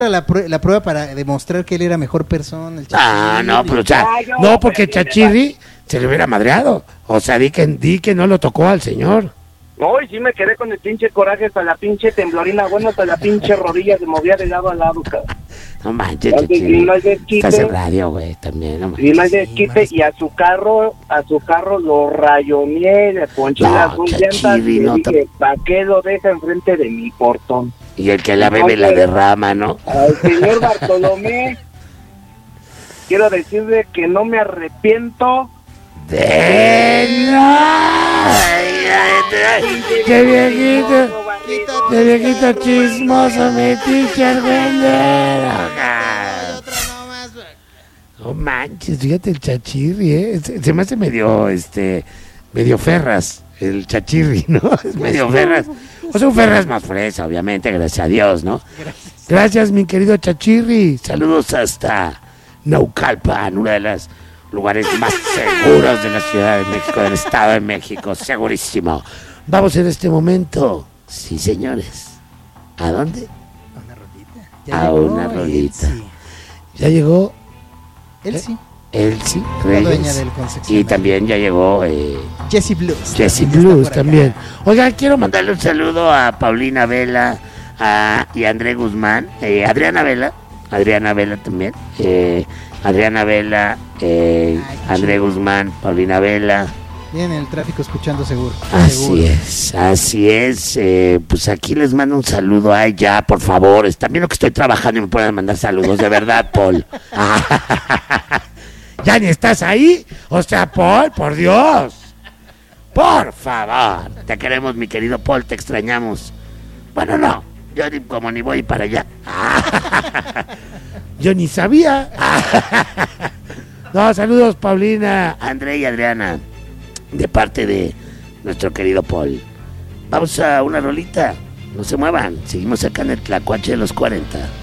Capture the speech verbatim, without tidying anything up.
La, prueba, la prueba para demostrar que él era mejor persona. El ah, no, pero o sea, no, porque Chachirri se le hubiera madreado. O sea, di que, di que no lo tocó al señor. No, y sí me quedé con el pinche coraje hasta la pinche temblorina, bueno, hasta la pinche rodilla se movía de lado a lado, cabrón. No manches, Chachirri. No estás en radio, güey, también, no manches. Y no hay desquite, y a su carro, a su carro lo rayoneé, le ponché no, las dos llantas y no dije, te... ¿para qué lo deja enfrente de mi portón? Y el que la bebe la derrama, ¿no? Al señor Bartolomé, quiero decirle que no me arrepiento de nada. ¡Qué viejito! ¡Qué viejito chismoso, mi teacher, güendero! No manches, fíjate el Chachirri, ¿eh? Se, se me hace medio, este, medio Ferras, el Chachirri, ¿no? Es medio Ferras. O sea, un Ferras más fresa, obviamente, gracias a Dios, ¿no? Gracias, gracias mi querido Chachirri. Saludos hasta Naucalpan, una de las lugares más seguros de la Ciudad de México, del Estado de México, segurísimo. Vamos en este momento, sí señores, ¿a dónde? A una rolita. Ya a una rolita. Elsie. Ya llegó Elsie. Elsie Reyes. La dueña del y también ya llegó eh, Jessie Blues. Jessie Blues también. Oigan, quiero mandarle un saludo a Paulina Vela a, y a André Guzmán, eh, Adriana Vela, Adriana Vela también, eh, Adriana Vela, eh, Ay, André chido. Guzmán, Paulina Vela. Vienen en el tráfico escuchando seguro. Así seguro. es, así es. Eh, pues aquí les mando un saludo. Ay, ya, por favor. También lo que estoy trabajando y me pueden mandar saludos, de verdad, Paul. ¿Ya ni estás ahí? O sea, Paul, por Dios. Por favor. Te queremos, mi querido Paul, te extrañamos. Bueno, no. Yo ni, como ni voy para allá. Yo ni sabía. No, saludos, Paulina, André y Adriana. De parte de nuestro querido Paul. Vamos a una rolita. No se muevan. Seguimos acá en el Tlacuache de los cuarenta.